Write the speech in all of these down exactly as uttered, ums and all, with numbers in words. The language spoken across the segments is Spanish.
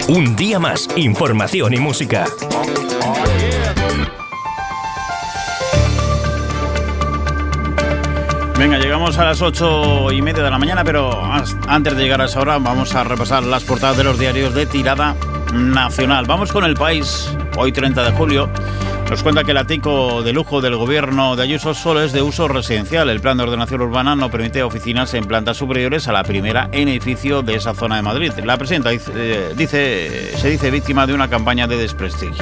Un día más, información y música. Venga, llegamos a las ocho y media de la mañana, pero antes de llegar a esa hora vamos a repasar las portadas de los diarios de tirada nacional. Vamos con El País, hoy treinta de julio. Nos cuenta que el ático de lujo del gobierno de Ayuso solo es de uso residencial. El plan de ordenación urbana no permite oficinas en plantas superiores a la primera en edificio de esa zona de Madrid. La presidenta dice, eh, dice, se dice víctima de una campaña de desprestigio.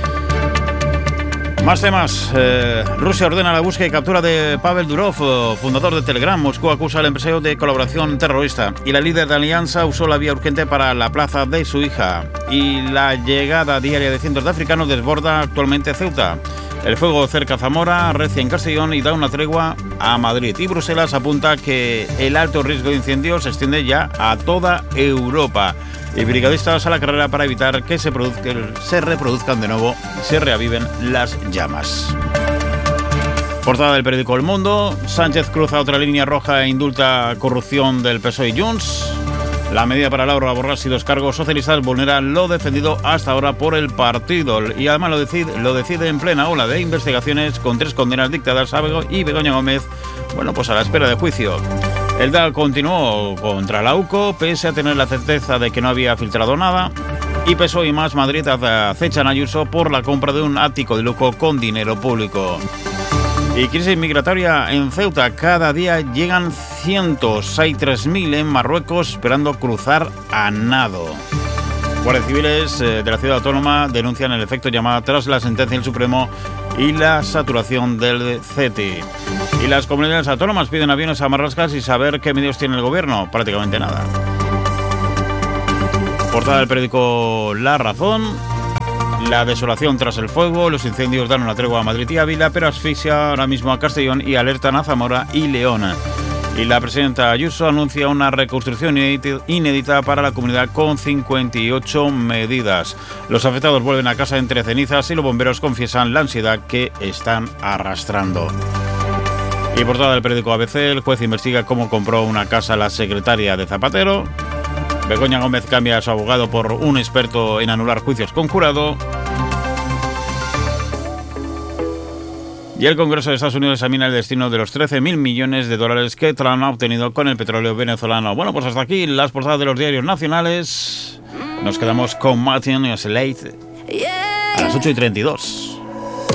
Más temas. Eh, Rusia ordena la búsqueda y captura de Pavel Durov, fundador de Telegram. Moscú acusa al empresario de colaboración terrorista. Y la líder de Alianza usó la vía urgente para la plaza de su hija. Y la llegada diaria de cientos de africanos desborda actualmente Ceuta. El fuego cerca Zamora, recia en Castellón y da una tregua a Madrid. Y Bruselas apunta que el alto riesgo de incendios se extiende ya a toda Europa. Y brigadistas a la carrera para evitar que se, produzca, se reproduzcan de nuevo y se reaviven las llamas. Portada del periódico El Mundo. Sánchez cruza otra línea roja e indulta corrupción del P S O E y Junts. La medida para Laura Borràs y dos cargos socialistas vulnera lo defendido hasta ahora por el partido. Y además lo decide, lo decide en plena ola de investigaciones con tres condenas dictadas a Bego y Begoña Gómez, bueno, pues a la espera de juicio. El D A L continuó contra la U C O, pese a tener la certeza de que no había filtrado nada. Y P S O E y Más Madrid acechan a Ayuso por la compra de un ático de lujo con dinero público. Y crisis migratoria en Ceuta. Cada día llegan cientos. Hay tres mil en Marruecos esperando cruzar a nado. Guardias civiles de la ciudad autónoma denuncian el efecto llamada tras la sentencia del Supremo y la saturación del C E T I. Y las comunidades autónomas piden aviones a Marlaska y saber qué medios tiene el gobierno. Prácticamente nada. Portada del periódico La Razón. La desolación tras el fuego. Los incendios dan una tregua a Madrid y Ávila, pero asfixia ahora mismo a Castellón y alertan a Zamora y León. Y la presidenta Ayuso anuncia una reconstrucción inédita para la comunidad con cincuenta y ocho medidas. Los afectados vuelven a casa entre cenizas y los bomberos confiesan la ansiedad que están arrastrando. Y portada del periódico A B C, el juez investiga cómo compró una casa la secretaria de Zapatero. Begoña Gómez cambia a su abogado por un experto en anular juicios con jurado. Y el Congreso de Estados Unidos examina el destino de los trece mil millones de dólares que Trump ha obtenido con el petróleo venezolano. Bueno, pues hasta aquí las portadas de los diarios nacionales. Nos quedamos con Martin y Slade a las ocho y treinta y dos.